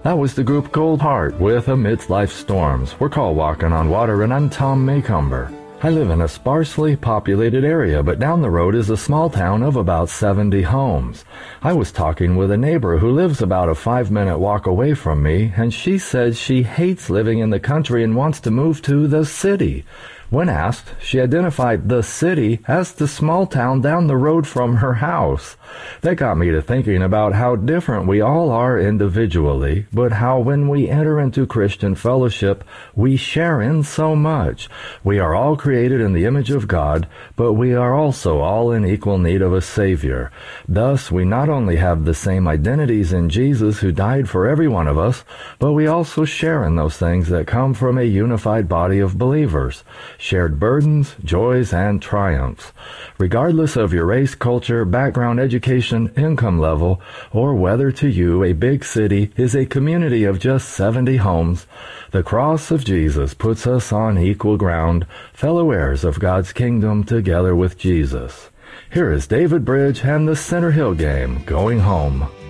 That was the group Gold Heart with Amidst Life's Storms. We're called Walking on Water, and I'm Tom Maycomber. I live in a sparsely populated area, but down the road is a small town of about 70 homes. I was talking with a neighbor who lives about a 5-minute walk away from me, and she said she hates living in the country and wants to move to the city. When asked, she identified the city as the small town down the road from her house. That got me to thinking about how different we all are individually, but how when we enter into Christian fellowship, we share in so much. We are all created in the image of God, but we are also all in equal need of a Savior. Thus, we not only have the same identities in Jesus who died for every one of us, but we also share in those things that come from a unified body of believers. Shared burdens, joys, and triumphs. Regardless of your race, culture, background, education, income level, or whether to you a big city is a community of just 70 homes, the cross of Jesus puts us on equal ground, fellow heirs of God's kingdom together with Jesus. Here is David Bridge and the Center Hill Game, Going Home.